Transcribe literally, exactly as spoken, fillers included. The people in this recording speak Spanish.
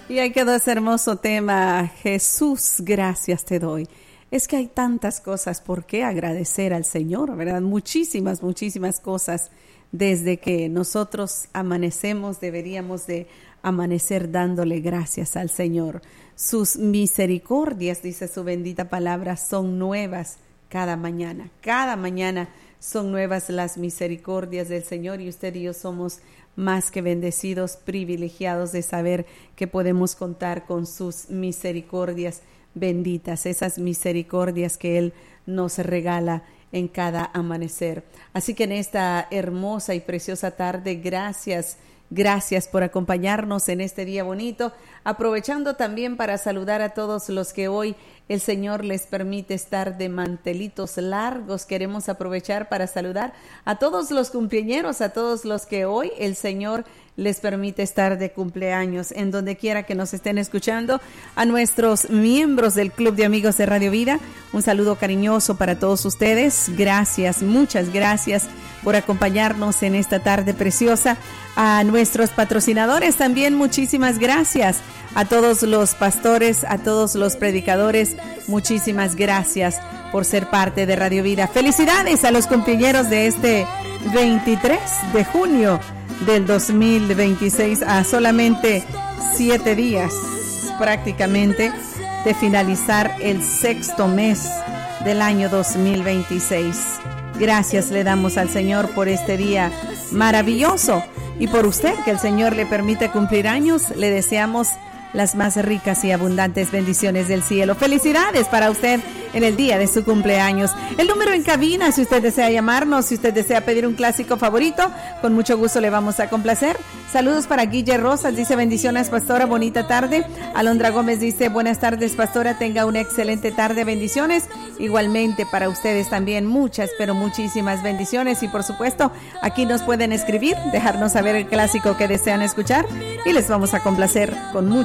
Y ahí quedó ese hermoso tema, Jesús, gracias te doy. Es que hay tantas cosas por qué agradecer al Señor, ¿verdad? Muchísimas, muchísimas cosas. Desde que nosotros amanecemos, deberíamos de amanecer dándole gracias al Señor. Sus misericordias, dice su bendita palabra, son nuevas cada mañana. Cada mañana son nuevas las misericordias del Señor y usted y yo somos más que bendecidos, privilegiados de saber que podemos contar con sus misericordias benditas, esas misericordias que Él nos regala en cada amanecer. Así que en esta hermosa y preciosa tarde, gracias, gracias por acompañarnos en este día bonito, aprovechando también para saludar a todos los que hoy el Señor les permite estar de mantelitos largos. Queremos aprovechar para saludar a todos los cumpleañeros, a todos los que hoy el Señor les permite estar de cumpleaños, en donde quiera que nos estén escuchando, a nuestros miembros del Club de Amigos de Radio Vida, un saludo cariñoso para todos ustedes. Gracias, muchas gracias por acompañarnos en esta tarde preciosa. A nuestros patrocinadores también muchísimas gracias. A todos los pastores, a todos los predicadores, muchísimas gracias por ser parte de Radio Vida. Felicidades a los cumpleañeros de este veintitrés de junio del dos mil veintiséis, a solamente siete días prácticamente de finalizar el sexto mes del año dos mil veintiséis. Gracias le damos al Señor por este día maravilloso y por usted que el Señor le permite cumplir años. Le deseamos las más ricas y abundantes bendiciones del cielo. Felicidades para usted en el día de su cumpleaños. El número en cabina, si usted desea llamarnos, si usted desea pedir un clásico favorito, con mucho gusto le vamos a complacer. Saludos para Guille Rosas, dice bendiciones pastora, bonita tarde. Alondra Gómez dice buenas tardes pastora, tenga una excelente tarde, bendiciones. Igualmente para ustedes también muchas, pero muchísimas bendiciones. Y por supuesto, aquí nos pueden escribir, dejarnos saber el clásico que desean escuchar y les vamos a complacer con mucho